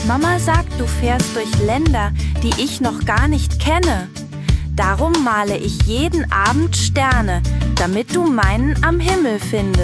Mama sagt, du fährst durch Länder, die ich noch gar nicht kenne. Darum male ich jeden Abend Sterne, damit du meinen am Himmel findest.